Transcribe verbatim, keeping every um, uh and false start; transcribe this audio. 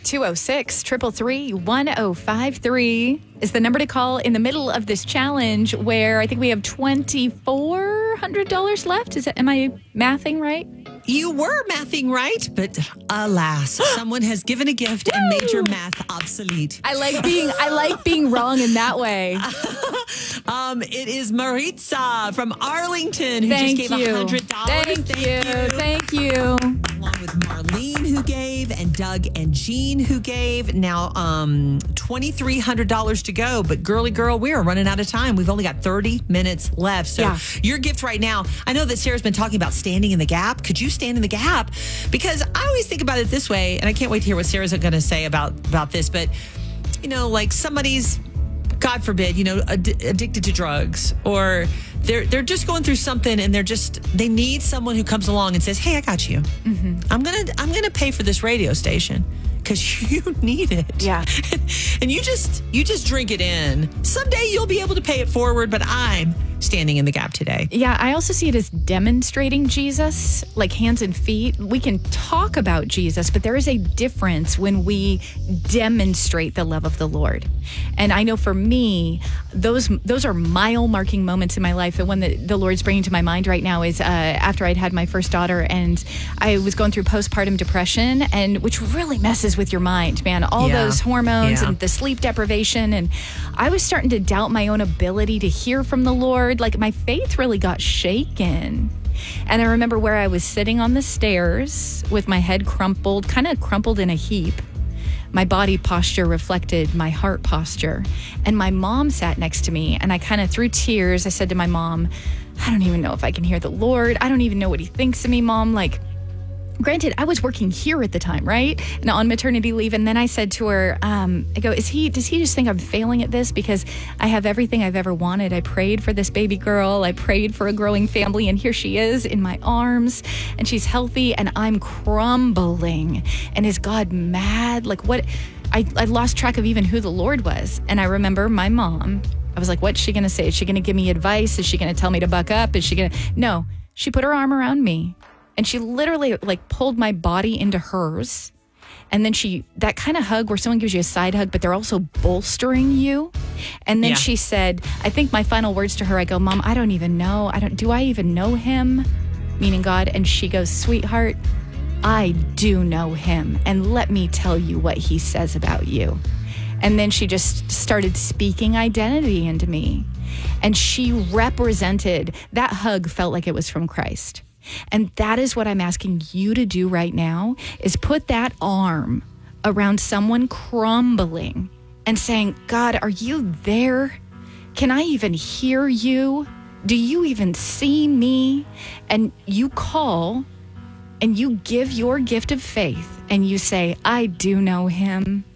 two oh six, three three three, one oh five three is the number to call in the middle of this challenge where I think we have two thousand four hundred dollars left. Is that, am I mathing right? You were mathing right, but alas, someone has given a gift and made your math obsolete. I like being I like being wrong in that way. um, it is Maritza from Arlington who Thank just gave you. one hundred dollars. Thank, Thank you. you. Thank you. Along with Marlene who gave and Doug and Jean who gave. Now um, two thousand three hundred dollars to go. But girly girl, we are running out of time. We've only got thirty minutes left. So Yeah. your gift right now, I know that Sarah's been talking about standing in the gap. Could you stand in the gap? Because I always think about it this way, and I can't wait to hear what Sarah's going to say about, about this. But, you know, like somebody's, God forbid, you know, ad- addicted to drugs, or they're they're just going through something, and they're just they need someone who comes along and says, "Hey, I got you. Mm-hmm. I'm gonna I'm gonna pay for this radio station because you need it." Yeah. And you just you just drink it in. Someday you'll be able to pay it forward, but I'm standing in the gap today. Yeah, I also see it as demonstrating Jesus, like hands and feet. We can talk about Jesus, but there is a difference when we demonstrate the love of the Lord. And I know for me, those those are mile marking moments in my life. The one that the Lord's bringing to my mind right now is uh, after I'd had my first daughter, and I was going through postpartum depression, and which really messes with your mind, man. All Yeah. those hormones Yeah. and the sleep deprivation, and I was starting to doubt my own ability to hear from the Lord. Like my faith really got shaken. And I remember where I was sitting on the stairs with my head crumpled, kind of crumpled in a heap. My body posture reflected my heart posture. And my mom sat next to me, and I kind of through tears, I said to my mom, I don't even know if I can hear the Lord. I don't even know what he thinks of me, Mom. Like, granted, I was working here at the time, right? And on maternity leave. And then I said to her, um, I go, is he, does he just think I'm failing at this? Because I have everything I've ever wanted. I prayed for this baby girl. I prayed for a growing family. And here she is in my arms, and she's healthy, and I'm crumbling. And is God mad? Like what? I, I lost track of even who the Lord was. And I remember my mom, I was like, what's she going to say? Is she going to give me advice? Is she going to tell me to buck up? Is she going to? No, she put her arm around me. And she literally like pulled my body into hers. And then she, that kind of hug where someone gives you a side hug, but they're also bolstering you. And then Yeah. she said, I think my final words to her, I go, Mom, I don't even know. I don't, do I even know him? Meaning God. And she goes, sweetheart, I do know him. And let me tell you what he says about you. And then she just started speaking identity into me. And she represented, that hug felt like it was from Christ. And that is what I'm asking you to do right now, is put that arm around someone crumbling and saying, God, are you there? Can I even hear you? Do you even see me? And you call and you give your gift of faith and you say, I do know him.